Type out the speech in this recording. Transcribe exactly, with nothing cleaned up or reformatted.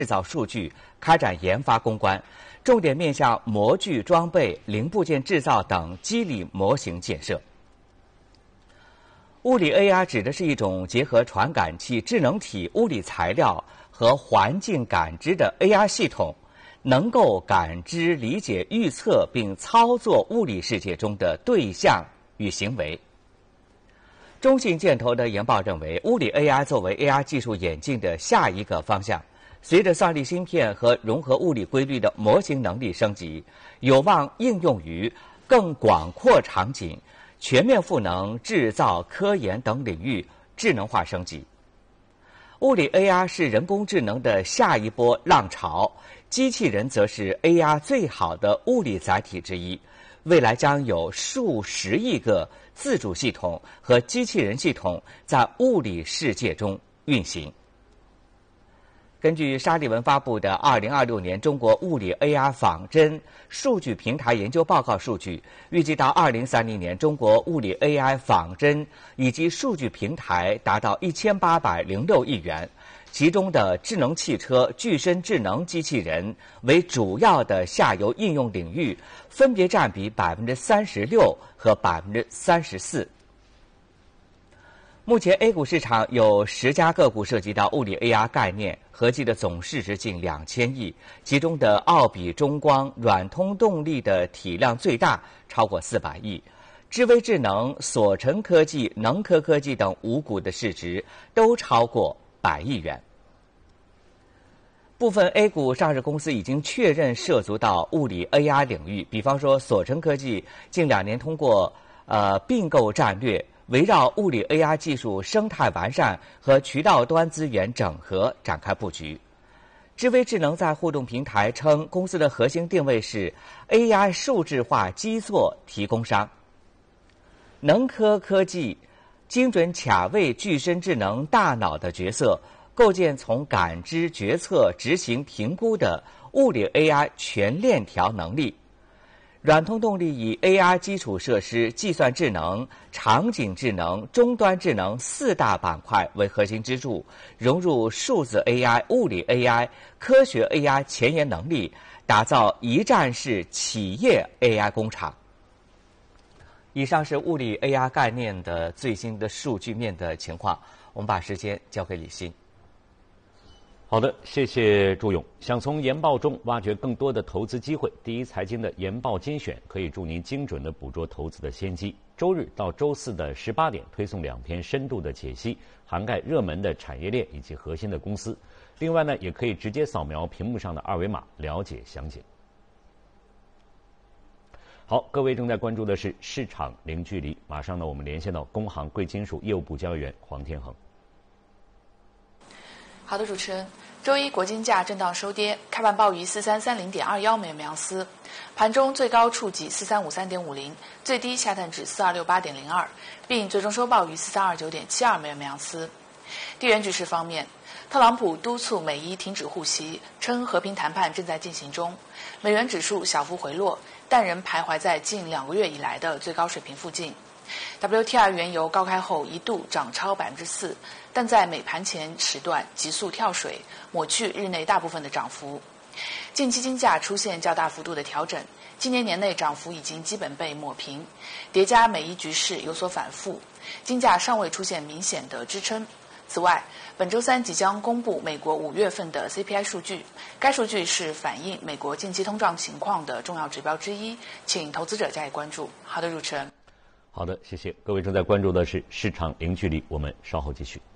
制造数据，开展研发攻关，重点面向模具装备、零部件制造等机理模型建设。物理 A I 指的是一种结合传感器、智能体、物理材料和环境感知的 A I 系统，能够感知、理解、预测并操作物理世界中的对象与行为。中信建投的研报认为，物理 A I 作为 A I 技术演进的下一个方向，随着算力芯片和融合物理规律的模型能力升级，有望应用于更广阔场景、全面赋能制造、科研等领域智能化升级。物理 A I 是人工智能的下一波浪潮，机器人则是 A I 最好的物理载体之一。未来将有数十亿个自主系统和机器人系统在物理世界中运行。根据沙利文发布的二零二六年中国物理 A I 仿真数据平台研究报告数据，预计到二零三零年，中国物理 A I 仿真以及数据平台达到一千八百零六亿元，其中的智能汽车、具身智能机器人为主要的下游应用领域，分别占比百分之三十六和百分之三十四。目前 A 股市场有十家个股涉及到物理 A I 概念，合计的总市值近两千亿，其中的奥比中光、软通动力的体量最大，超过四百亿。智微智能、索成科技、能科科技等五股的市值都超过百亿元。部分 A 股上市公司已经确认涉足到物理 A I 领域，比方说索成科技近两年通过呃并购战略，围绕物理 A I 技术生态完善和渠道端资源整合展开布局。智微智能在互动平台称，公司的核心定位是 A I 数字化基座提供商。能科科技精准卡位具身智能大脑的角色，构建从感知、决策、执行、评估的物理 A I 全链条能力。软通动力以 A I 基础设施、计算智能、场景智能、终端智能四大板块为核心支柱，融入数字 A I、物理 A I、科学 A I 前沿能力，打造一站式企业 A I 工厂。以上是物理 A I 概念的最新的数据面的情况，我们把时间交给李欣。 好的，谢谢朱勇。想从研报中挖掘更多的投资机会，第一财经的研报精选可以助您精准地捕捉投资的先机。周日到周四的十八点推送两篇深度的解析，涵盖热门的产业链以及核心的公司。另外呢，也可以直接扫描屏幕上的二维码了解详解。好，各位正在关注的是市场零距离，马上呢，我们连线到工行贵金属业务部交易员黄天恒。 好的，主持人。周一国金价震荡收跌，开盘报于四三三零点二幺每每盎司，盘中最高触及四三五三点五零，最低下探至四二六八点零二，并最终收报于四三二九点七二每每盎司。地缘局势方面，特朗普督促美伊停止互袭，称和平谈判正在进行中。美元指数小幅回落，但仍徘徊在近两个月以来的最高水平附近。W T I 原油高开后一度涨超百分之四，但在美盘前时段急速跳水，抹去日内大部分的涨幅。近期金价出现较大幅度的调整，今年年内涨幅已经基本被抹平，叠加美伊局势有所反复，金价尚未出现明显的支撑。此外，本周三即将公布美国五月份的 C P I 数据，该数据是反映美国近期通胀情况的重要指标之一，请投资者加以关注。好的，主持人。 好的，谢谢各位。正在关注的是市场零距离，我们稍后继续。